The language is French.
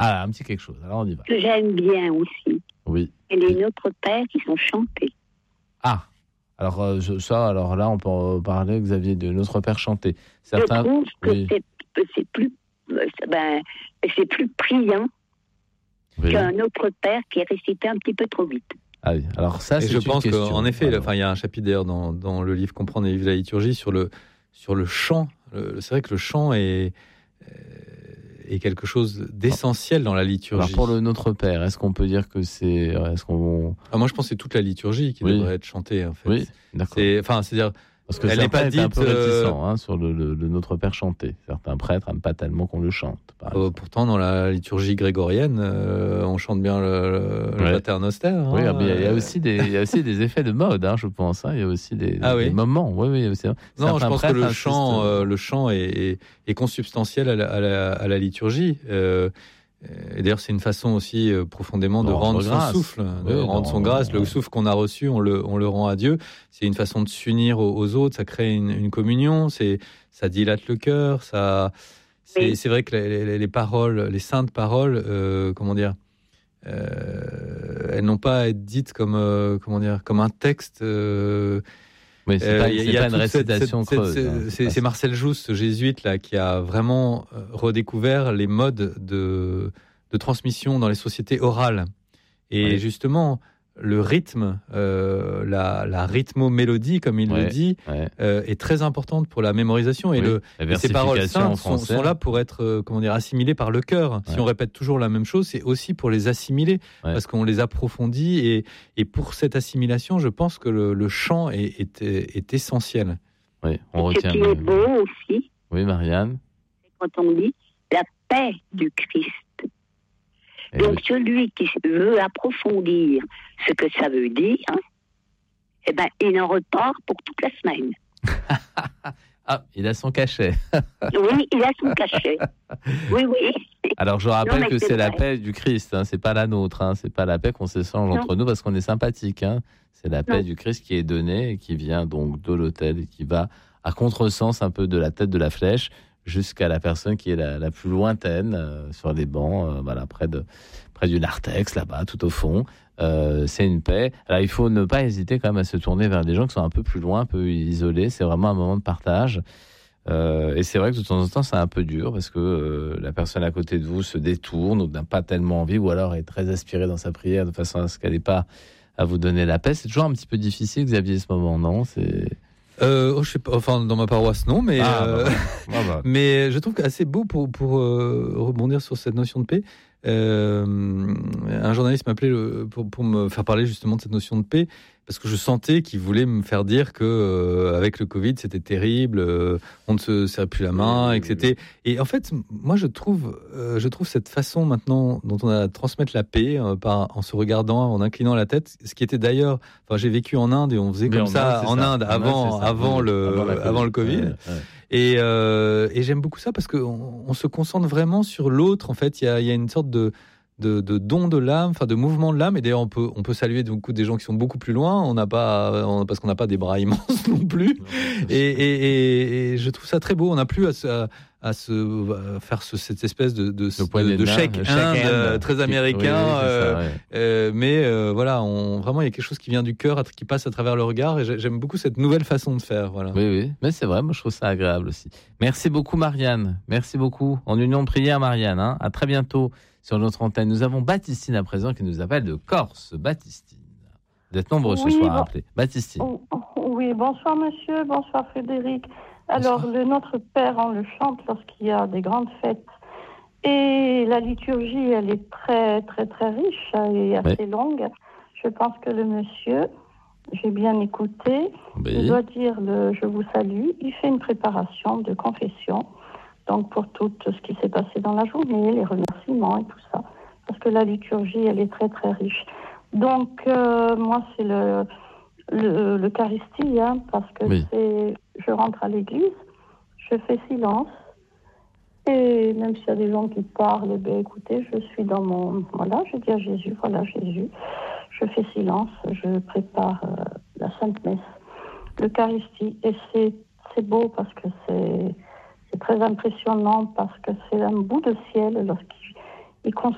Ah, un petit quelque chose. Alors, on y va. Que j'aime bien aussi. Oui. Et les Notre Père qui sont chantés. Ah, alors alors là, on peut en parler, Xavier, de Notre Père chanté. Certains, je trouve que c'est plus priant qu'un Notre Père qui est récité un petit peu trop vite. Ah oui, alors ça, c'est une question. Je pense qu'en effet, il y a un chapitre d'ailleurs dans le livre Comprendre et vivre la liturgie sur le chant. C'est vrai que le chant est quelque chose d'essentiel dans la liturgie. Alors pour le Notre Père, est-ce qu'on peut dire que c'est... Moi, je pense que c'est toute la liturgie qui devrait être chantée, en fait. Oui, d'accord. C'est-à-dire... Parce que elle n'est pas dite un peu réticent sur le Notre Père chanté. Certains prêtres n'aiment pas tellement qu'on le chante. Pourtant, dans la liturgie grégorienne, on chante bien le Pater Noster. Oui, il y a aussi des effets de mode, je pense. Il y a aussi des moments. Oui, aussi. Non, je pense que le chant est consubstantiel à la liturgie. Et d'ailleurs, c'est une façon aussi profondément de rendre son souffle, de rendre son grâce. Le souffle qu'on a reçu, on le rend à Dieu. C'est une façon de s'unir aux autres, ça crée une communion, ça dilate le cœur. C'est vrai que les paroles, les saintes paroles, elles n'ont pas à être dites comme un texte. Mais c'est pas une récitation creuse. C'est Marcel Jousse, ce jésuite là, qui a vraiment redécouvert les modes de transmission dans les sociétés orales. Et justement, le rythme, la rythmo-mélodie, comme il le dit, est très importante pour la mémorisation. Et ces paroles saintes sont là pour être assimilées par le cœur. Si on répète toujours la même chose, c'est aussi pour les assimiler, parce qu'on les approfondit. Et pour cette assimilation, je pense que le chant est essentiel. Oui, on retient. Ce qui est beau aussi, Marianne, c'est quand on dit la paix du Christ. Donc, celui qui veut approfondir ce que ça veut dire, il en repart pour toute la semaine. Il a son cachet. Oui, il a son cachet. Oui. Alors, je rappelle que c'est la paix du Christ, c'est pas la nôtre, c'est pas la paix qu'on s'échange entre nous parce qu'on est sympathique. C'est la paix du Christ qui est donnée et qui vient donc de l'autel et qui va à contresens un peu de la tête de la flèche jusqu'à la personne qui est la plus lointaine sur les bancs, près du narthex, là-bas, tout au fond. C'est une paix. Alors, il faut ne pas hésiter quand même à se tourner vers des gens qui sont un peu plus loin, un peu isolés. C'est vraiment un moment de partage. Et c'est vrai que de temps en temps, c'est un peu dur parce que la personne à côté de vous se détourne ou n'a pas tellement envie ou alors est très aspirée dans sa prière de façon à ce qu'elle n'ait pas à vous donner la paix. C'est toujours un petit peu difficile, Xavier, ce moment, non ? Je sais pas, dans ma paroisse non, mais mais je trouve assez beau pour rebondir sur cette notion de paix. Un journaliste m'appelait pour me faire parler justement de cette notion de paix parce que je sentais qu'il voulait me faire dire que avec le Covid c'était terrible, on ne se serrait plus la main, etc. Et en fait, moi je trouve cette façon maintenant dont on a à transmettre la paix en se regardant, en inclinant la tête, ce qui était d'ailleurs, j'ai vécu en Inde et on faisait comme ça en Inde avant le Covid. Et j'aime beaucoup ça parce qu'on se concentre vraiment sur l'autre. En fait, il y a une sorte de don de l'âme, de mouvement de l'âme. Et d'ailleurs, on peut saluer beaucoup des gens qui sont beaucoup plus loin. Parce qu'on n'a pas des bras immenses non plus. Et je trouve ça très beau. On n'a plus à faire cette espèce de shake hand très américain. Mais vraiment, il y a quelque chose qui vient du cœur, qui passe à travers le regard. Et j'aime beaucoup cette nouvelle façon de faire. Voilà. Oui, mais c'est vrai, moi je trouve ça agréable aussi. Merci beaucoup, Marianne. Merci beaucoup. En union de prière, Marianne. À très bientôt sur notre antenne. Nous avons Baptistine à présent qui nous appelle de Corse. Baptistine. Vous êtes nombreux ce soir à appeler. Baptistine. Oui, bonsoir monsieur, bonsoir Frédéric. Alors, le Notre Père, on le chante lorsqu'il y a des grandes fêtes. Et la liturgie, elle est très, très, très riche et assez longue. Je pense que le monsieur, j'ai bien écouté, il doit dire je vous salue. Il fait une préparation de confession, donc pour tout ce qui s'est passé dans la journée, les remerciements et tout ça. Parce que la liturgie, elle est très, très riche. Donc, moi, c'est l'Eucharistie, parce que je rentre à l'église, je fais silence, et même s'il y a des gens qui parlent, écoutez, je suis dans je dis à Jésus, voilà Jésus, je fais silence, je prépare la Sainte Messe, l'Eucharistie, et c'est beau parce que c'est très impressionnant, parce que c'est un bout de ciel lorsqu'il